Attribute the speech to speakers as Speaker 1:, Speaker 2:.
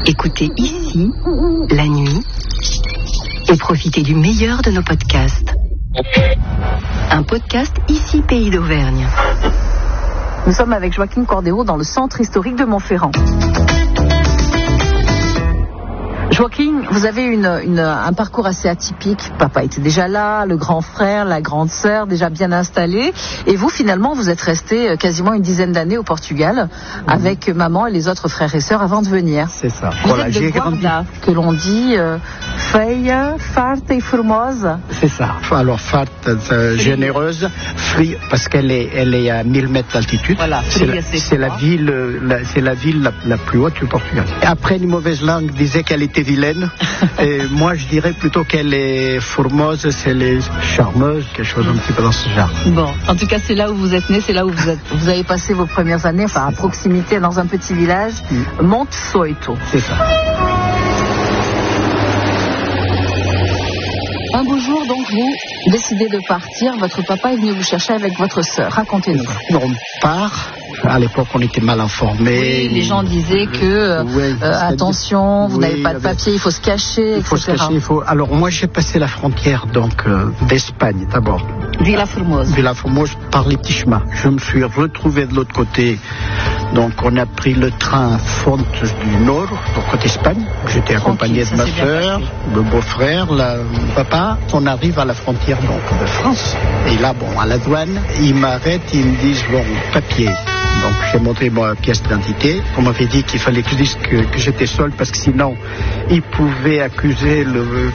Speaker 1: Écoutez ici, la nuit, et profitez du meilleur de nos podcasts. Un podcast ici Pays d'Auvergne.
Speaker 2: Nous sommes avec Joaquin Cordero dans le centre historique de Montferrand. Joaquin, vous avez un parcours assez atypique. Papa était déjà là, le grand frère, la grande sœur déjà bien installés. Et vous, finalement, vous êtes resté quasiment une dizaine d'années au Portugal avec maman et les autres frères et sœurs avant de venir.
Speaker 3: C'est ça.
Speaker 2: Vous êtes de Guarda, que l'on dit feia, farta et formosa.
Speaker 3: C'est ça. Alors farta, généreuse, frie, parce qu'elle est à 1000 mètres d'altitude.
Speaker 2: Voilà.
Speaker 3: C'est la ville la plus haute du Portugal. Et après, une mauvaise langue disait qu'elle était vilaine. Et moi, je dirais plutôt qu'elle est formosa, c'est les charmeuse, quelque chose un petit peu dans ce genre.
Speaker 2: Bon, en tout cas, c'est là où vous êtes né, c'est là où vous avez passé vos premières années, enfin à proximité, dans un petit village, Monte Soito.
Speaker 3: C'est ça.
Speaker 2: Un beau jour, donc, vous décidez de partir. Votre papa est venu vous chercher avec votre sœur. Racontez-nous.
Speaker 3: On part. À l'époque, on était mal informés.
Speaker 2: Oui, les gens disaient que, attention, vous n'avez pas de papier, il faut se cacher,
Speaker 3: il faut
Speaker 2: etc.
Speaker 3: se cacher, Alors, moi, j'ai passé la frontière, donc, d'Espagne, d'abord.
Speaker 2: Villa Formosa.
Speaker 3: Villa Formosa, par les petits chemins. Je me suis retrouvé de l'autre côté. Donc, on a pris le train Fontes du Nord, donc côté Espagne. J'étais accompagné de ma sœur, le beau-frère, mon papa. On arrive à la frontière, donc, de France. Et là, bon, à la douane, ils m'arrêtent, ils me disent, bon, papier. Donc j'ai montré ma pièce d'identité. On m'avait dit qu'il fallait que je dise que j'étais seul parce que sinon ils pouvaient accuser le